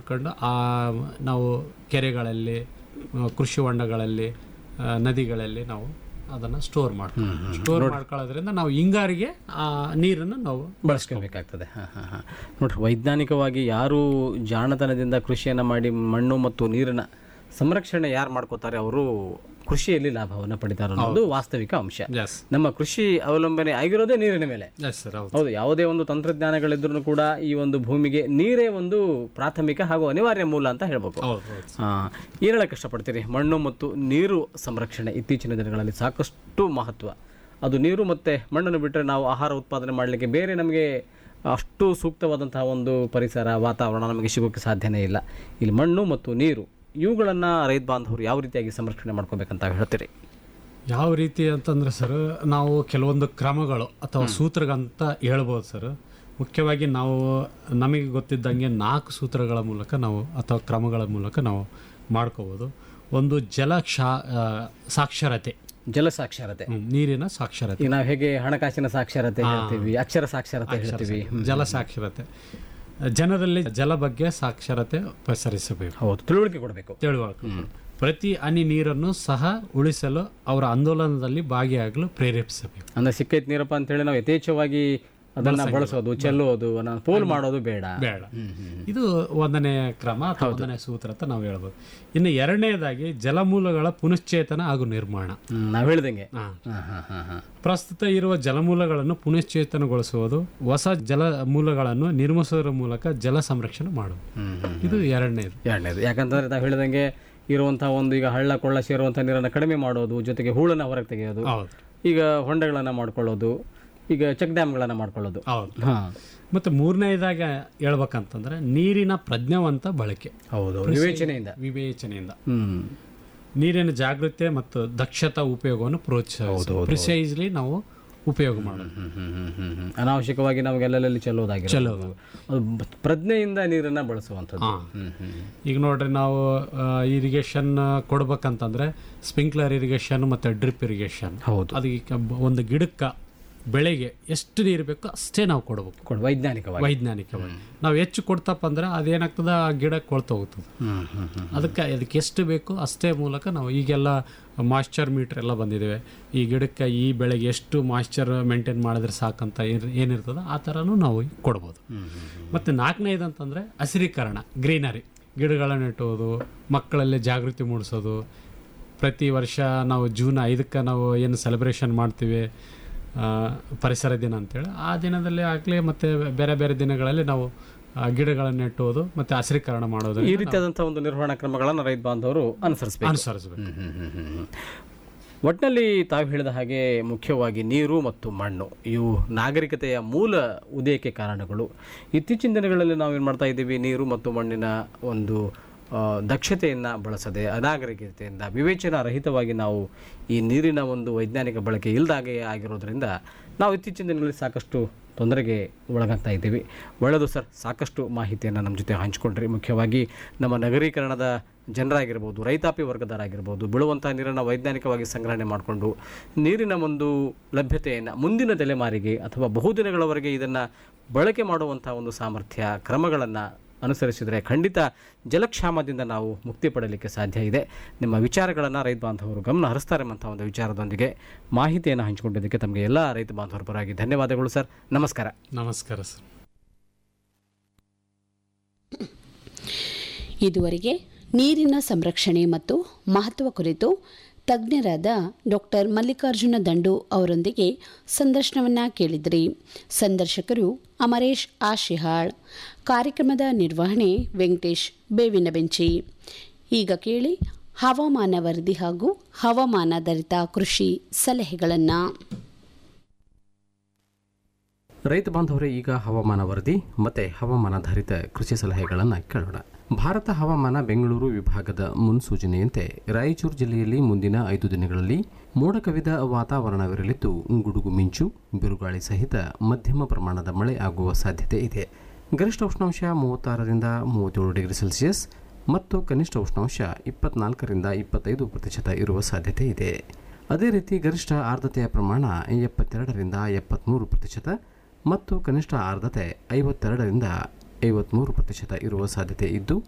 ಮಾಡ್ಕೊಂಡು ನಾವು ಕೆರೆಗಳಲ್ಲಿ, ಕೃಷಿ ಹೊಂಡಗಳಲ್ಲಿ, ನದಿಗಳಲ್ಲಿ ನಾವು ಅದನ್ನು ಸ್ಟೋರ್ ಮಾಡ್ಕೊಳ್ಳೋದ್ರಿಂದ ನಾವು ಹಿಂಗಾರಿಗೆ ಆ ನೀರನ್ನು ನಾವು ಬಳಸ್ಕೋಬೇಕಾಗ್ತದೆ. ನೋಡ್ರಿ, ವೈಜ್ಞಾನಿಕವಾಗಿ ಯಾರು ಜಾಣತನದಿಂದ ಕೃಷಿಯನ್ನು ಮಾಡಿ ಮಣ್ಣು ಮತ್ತು ನೀರಿನ ಸಂರಕ್ಷಣೆ ಯಾರು ಮಾಡ್ಕೋತಾರೆ ಅವರು ಕೃಷಿಯಲ್ಲಿ ಲಾಭವನ್ನು ಪಡಿತಾರೆ ಅನ್ನೋದು ವಾಸ್ತವಿಕ ಅಂಶ. ನಮ್ಮ ಕೃಷಿ ಅವಲಂಬನೆ ಆಗಿರೋದೇ ನೀರಿನ ಮೇಲೆ. ಹೌದು, ಯಾವುದೇ ಒಂದು ತಂತ್ರಜ್ಞಾನಗಳಿದ್ರೂ ಕೂಡ ಈ ಒಂದು ಭೂಮಿಗೆ ನೀರೇ ಒಂದು ಪ್ರಾಥಮಿಕ ಹಾಗೂ ಅನಿವಾರ್ಯ ಮೂಲ ಅಂತ ಹೇಳ್ಬೇಕು. ಏನು ಹೇಳಕ್ಕೆ ಇಷ್ಟಪಡ್ತೀರಿ? ಮಣ್ಣು ಮತ್ತು ನೀರು ಸಂರಕ್ಷಣೆ ಇತ್ತೀಚಿನ ದಿನಗಳಲ್ಲಿ ಸಾಕಷ್ಟು ಮಹತ್ವ. ಅದು ನೀರು ಮತ್ತು ಮಣ್ಣನ್ನು ಬಿಟ್ಟರೆ ನಾವು ಆಹಾರ ಉತ್ಪಾದನೆ ಮಾಡಲಿಕ್ಕೆ ಬೇರೆ ನಮಗೆ ಅಷ್ಟು ಸೂಕ್ತವಾದಂತಹ ಒಂದು ಪರಿಸರ, ವಾತಾವರಣ ನಮಗೆ ಸಿಗೋಕ್ಕೆ ಸಾಧ್ಯನೇ ಇಲ್ಲ. ಇಲ್ಲಿ ಮಣ್ಣು ಮತ್ತು ನೀರು ಇವುಗಳನ್ನು ರೈತ ಬಾಂಧವರು ಯಾವ ರೀತಿಯಾಗಿ ಸಂರಕ್ಷಣೆ ಮಾಡ್ಕೋಬೇಕಂತ ಹೇಳ್ತೀರಿ? ಯಾವ ರೀತಿ ಅಂತಂದರೆ ಸರ್, ನಾವು ಕೆಲವೊಂದು ಕ್ರಮಗಳು ಅಥವಾ ಸೂತ್ರಗಂತ ಹೇಳ್ಬೋದು ಸರ್. ಮುಖ್ಯವಾಗಿ ನಾವು ನಮಗೆ ಗೊತ್ತಿದ್ದಂಗೆ 4 ಸೂತ್ರಗಳ ಮೂಲಕ ನಾವು ಅಥವಾ ಕ್ರಮಗಳ ಮೂಲಕ ನಾವು ಮಾಡ್ಕೋಬೋದು. ಒಂದು ಸಾಕ್ಷರತೆ, ಜಲ ಸಾಕ್ಷರತೆ, ನೀರಿನ ಸಾಕ್ಷರತೆ. ನಾವು ಹೇಗೆ ಹಣಕಾಸಿನ ಸಾಕ್ಷರತೆ ಹೇಳ್ತೀವಿ, ಅಕ್ಷರ ಸಾಕ್ಷರತೆ ಹೇಳ್ತೀವಿ, ಜಲ ಸಾಕ್ಷರತೆ. ಜನರಲ್ಲಿ ಜಲ ಬಗ್ಗೆ ಸಾಕ್ಷರತೆ ಪಸರಿಸಬೇಕು. ಹೌದು, ತಿಳುವಳಿಕೆ ಕೊಡಬೇಕು. ಪ್ರತಿ ಹನಿ ನೀರನ್ನು ಸಹ ಉಳಿಸಲು ಅವರ ಆಂದೋಲನದಲ್ಲಿ ಭಾಗಿಯಾಗಲು ಪ್ರೇರೇಪಿಸಬೇಕು. ಅಂದ್ರೆ ಸಿಕ್ಕೈತ್ ನೀರಪ್ಪ ಅಂತೇಳಿ ನಾವು ಯಥೇಚ್ಛವಾಗಿ ಅದನ್ನ ಬಳಸೋದು, ಚೆಲ್ಲೋದು, ಪೋಲ್ ಮಾಡೋದು ಬೇಡ. ಇದು 1ನೇ ಕ್ರಮ ಅಥವಾ 1ನೇ ಸೂತ್ರ ಅಂತ ನಾವು ಹೇಳ್ಬೋದು. ಇನ್ನು 2ನೇದಾಗಿ ಜಲಮೂಲಗಳ ಪುನಶ್ಚೇತನ ಹಾಗೂ ನಿರ್ಮಾಣ. ನಾವು ಹೇಳ್ದಂಗೆ ಪ್ರಸ್ತುತ ಇರುವ ಜಲಮೂಲಗಳನ್ನು ಪುನಶ್ಚೇತನಗೊಳಿಸುವುದು, ಹೊಸ ಜಲಮೂಲಗಳನ್ನು ನಿರ್ಮಿಸುವುದರ ಮೂಲಕ ಜಲ ಸಂರಕ್ಷಣೆ ಮಾಡುವುದು. ಇದು 2ನೇದು. ಯಾಕಂತಂದ್ರೆ ನಾವು ಹೇಳಿದಂಗೆ ಇರುವಂತಹ ಒಂದು ಈಗ ಹಳ್ಳ ಕೊಳ್ಳ ಸೇರುವಂತಹ ನೀರನ್ನು ಕಡಿಮೆ ಮಾಡೋದು, ಜೊತೆಗೆ ಹೂಳನ್ನು ಹೊರಗೆ ತೆಗೆಯೋದು, ಈಗ ಹೊಂಡಗಳನ್ನು ಮಾಡ್ಕೊಳ್ಳೋದು, ಈಗ ಚೆಕ್ ಡ್ಯಾಮ್ಗಳನ್ನು ಮಾಡ್ಕೊಳ್ಳೋದು. ಮತ್ತು 3ನೇದಾಗಿ ಹೇಳ್ಬೇಕಂತಂದ್ರೆ ನೀರಿನ ಪ್ರಜ್ಞಾವಂತ ಬಳಕೆ. ಹೌದು, ವಿವೇಚನೆಯಿಂದ ನೀರಿನ ಜಾಗೃತಿ ಮತ್ತು ದಕ್ಷತಾ ಉಪಯೋಗವನ್ನು ಪ್ರೋತ್ಸಾಹಿಸೋದು. ಪ್ರಿಸೈಸ್ಲಿ ನಾವು ಉಪಯೋಗ ಮಾಡೋದು, ಅನಾವಶ್ಯಕವಾಗಿ ನಾವು ಎಲ್ಲೆಲ್ಲಿ ಚೆಲ್ಲೋದು, ಪ್ರಜ್ಞೆಯಿಂದ ನೀರನ್ನು ಬಳಸುವಂಥದ್ದು. ಈಗ ನೋಡ್ರಿ, ನಾವು ಇರಿಗೇಷನ್ ಕೊಡ್ಬೇಕಂತಂದ್ರೆ ಸ್ಪ್ರಿಂಕ್ಲರ್ ಇರಿಗೇಷನ್ ಮತ್ತು ಡ್ರಿಪ್ ಇರಿಗೇಷನ್. ಅದಕ್ಕೆ ಒಂದು ಗಿಡಕ್ಕೆ ಬೆಳೆಗೆ ಎಷ್ಟು ನೀರು ಬೇಕೋ ಅಷ್ಟೇ ನಾವು ಕೊಡಬೇಕು. ವೈಜ್ಞಾನಿಕವಾಗಿ ನಾವು ಹೆಚ್ಚು ಕೊಡ್ತಪ್ಪ ಅಂದ್ರೆ ಅದೇನಾಗ್ತದೆ, ಆ ಗಿಡ ಕೊಳ್ತಾ ಹೋಗ್ತದೆ. ಅದಕ್ಕೆ ಎಷ್ಟು ಬೇಕು ಅಷ್ಟೇ ಮೂಲಕ ನಾವು ಈಗೆಲ್ಲ ಮಾಯ್ಶ್ಚರ್ ಮೀಟರ್ ಎಲ್ಲ ಬಂದಿದ್ದೇವೆ. ಈ ಗಿಡಕ್ಕೆ ಈ ಬೆಳೆಗೆ ಎಷ್ಟು ಮಾಯ್ಶ್ಚರ್ ಮೇಂಟೈನ್ ಮಾಡಿದ್ರೆ ಸಾಕಂತ ಏನಿರ್ತದೆ ಆ ಥರನೂ ನಾವು ಕೊಡ್ಬೋದು. ಮತ್ತು 4ನೇದು ಅಂತಂದರೆ ಹಸಿರೀಕರಣ, ಗ್ರೀನರಿ. ಗಿಡಗಳನ್ನು ನೆಟ್ಟೋದು, ಮಕ್ಕಳಲ್ಲಿ ಜಾಗೃತಿ ಮೂಡಿಸೋದು. ಪ್ರತಿ ವರ್ಷ ನಾವು ಜೂನ್ 5ಕ್ಕೆ ನಾವು ಏನು ಸೆಲೆಬ್ರೇಷನ್ ಮಾಡ್ತೀವಿ ಪರಿಸರ ದಿನ ಅಂತೇಳಿ, ಆ ದಿನದಲ್ಲಿ ಆಗಲಿ ಮತ್ತು ಬೇರೆ ಬೇರೆ ದಿನಗಳಲ್ಲಿ ನಾವು ಗಿಡಗಳನ್ನು ನೆಟ್ಟೋದು ಮತ್ತು ಹಸಿರೀಕರಣ ಮಾಡೋದು, ಈ ರೀತಿಯಾದಂಥ ಒಂದು ನಿರ್ವಹಣಾ ಕ್ರಮಗಳನ್ನು ರೈತ ಬಾಂಧವರು ಅನುಸರಿಸಬೇಕು. ಒಟ್ಟಿನಲ್ಲಿ ತಾವು ಹೇಳಿದ ಹಾಗೆ ಮುಖ್ಯವಾಗಿ ನೀರು ಮತ್ತು ಮಣ್ಣು ಇವು ನಾಗರಿಕತೆಯ ಮೂಲ ಉದಯಕ್ಕೆ ಕಾರಣಗಳು. ಇತ್ತೀಚಿನ ದಿನಗಳಲ್ಲಿ ನಾವೇನು ಮಾಡ್ತಾ ಇದ್ದೀವಿ, ನೀರು ಮತ್ತು ಮಣ್ಣಿನ ಒಂದು ದಕ್ಷತೆಯನ್ನು ಬಳಸದೆ ಅನಾಗರಿಕತೆಯಿಂದ ವಿವೇಚನಾ ರಹಿತವಾಗಿ ನಾವು ಈ ನೀರಿನ ಒಂದು ವೈಜ್ಞಾನಿಕ ಬಳಕೆ ಇಲ್ಲದಾಗೆ ಆಗಿರೋದ್ರಿಂದ ನಾವು ಇತ್ತೀಚಿನ ದಿನಗಳಲ್ಲಿ ಸಾಕಷ್ಟು ತೊಂದರೆಗೆ ಒಳಗಾಗ್ತಾ ಇದ್ದೀವಿ. ಒಳ್ಳೆಯದು ಸರ್, ಸಾಕಷ್ಟು ಮಾಹಿತಿಯನ್ನು ನಮ್ಮ ಜೊತೆ ಹಂಚಿಕೊಂಡ್ರಿ. ಮುಖ್ಯವಾಗಿ ನಮ್ಮ ನಗರೀಕರಣದ ಜನರಾಗಿರ್ಬೋದು, ರೈತಾಪಿ ವರ್ಗದವರಾಗಿರ್ಬೋದು, ಬೀಳುವಂಥ ನೀರನ್ನು ವೈಜ್ಞಾನಿಕವಾಗಿ ಸಂಗ್ರಹಣೆ ಮಾಡಿಕೊಂಡು ನೀರಿನ ಒಂದು ಲಭ್ಯತೆಯನ್ನು ಮುಂದಿನ ತಲೆಮಾರಿಗೆ ಅಥವಾ ಬಹುದಿನಗಳವರೆಗೆ ಇದನ್ನು ಬಳಕೆ ಮಾಡುವಂಥ ಒಂದು ಸಾಮರ್ಥ್ಯ ಕ್ರಮಗಳನ್ನು ಅನುಸರಿಸಿದರೆ ಖಂಡಿತ ಜಲಕ್ಷಾಮದಿಂದ ನಾವು ಮುಕ್ತಿ ಪಡೆಯಲಿಕ್ಕೆ ಸಾಧ್ಯ ಇದೆ. ನಿಮ್ಮ ವಿಚಾರಗಳನ್ನು ರೈತ ಬಾಂಧವರು ಗಮನ ಹರಿಸ್ತಾರೆ ಎಂಬಂಥ ಒಂದು ವಿಚಾರದೊಂದಿಗೆ ಮಾಹಿತಿಯನ್ನು ಹಂಚಿಕೊಂಡಿದ್ದಕ್ಕೆ ತಮಗೆ ಎಲ್ಲ ರೈತ ಬಾಂಧವರ ಪರವಾಗಿ ಧನ್ಯವಾದಗಳು ಸರ್. ನಮಸ್ಕಾರ. ನಮಸ್ಕಾರ ಸರ್. ಇದುವರೆಗೆ ನೀರಿನ ಸಂರಕ್ಷಣೆ ಮತ್ತು ಮಹತ್ವ ಕುರಿತು ತಜ್ಞರಾದ ಡಾಕ್ಟರ್ ಮಲ್ಲಿಕಾರ್ಜುನ ದಂಡು ಅವರೊಂದಿಗೆ ಸಂದರ್ಶನವನ್ನು ಕೇಳಿದ್ರಿ. ಸಂದರ್ಶಕರು ಅಮರೇಶ್ ಆಶಿಹಾಳ್. ಕಾರ್ಯಕ್ರಮದ ನಿರ್ವಹಣೆ ವೆಂಕಟೇಶ್ ಬೇವಿನಬೆಂಚಿ. ಈಗ ಕೇಳಿ ಹವಾಮಾನ ವರದಿ ಹಾಗೂ ಹವಾಮಾನಾಧಾರಿತ ಕೃಷಿ ಸಲಹೆಗಳನ್ನು. ರೈತ ಬಾಂಧವರೇ, ಈಗ ಹವಾಮಾನ ವರದಿ ಮತ್ತು ಹವಾಮಾನಾಧಾರಿತ ಕೃಷಿ ಸಲಹೆಗಳನ್ನು ಕೇಳೋಣ. ಭಾರತ ಹವಾಮಾನ ಬೆಂಗಳೂರು ವಿಭಾಗದ ಮುನ್ಸೂಚನೆಯಂತೆ ರಾಯಚೂರು ಜಿಲ್ಲೆಯಲ್ಲಿ ಮುಂದಿನ 5 ದಿನಗಳಲ್ಲಿ ಮೋಡ ಕವಿದ ವಾತಾವರಣವಿರಲಿದ್ದು ಗುಡುಗು ಮಿಂಚು, ಬಿರುಗಾಳಿ ಸಹಿತ ಮಧ್ಯಮ ಪ್ರಮಾಣದ ಮಳೆ ಆಗುವ ಸಾಧ್ಯತೆ ಇದೆ. ಗರಿಷ್ಠ ಉಷ್ಣಾಂಶ 36ರಿಂದ 37 ಡಿಗ್ರಿ ಸೆಲ್ಸಿಯಸ್ ಮತ್ತು ಕನಿಷ್ಠ ಉಷ್ಣಾಂಶ 24ರಿಂದ 25% ಇರುವ ಸಾಧ್ಯತೆ ಇದೆ. ಅದೇ ರೀತಿ ಗರಿಷ್ಠ ಆರ್ದ್ರತೆಯ ಪ್ರಮಾಣ 72ರಿಂದ 73% ಮತ್ತು ಕನಿಷ್ಠ ಆರ್ದ್ರತೆ 52ರಿಂದ 53% ಇರುವ ಸಾಧ್ಯತೆ ಇದ್ದು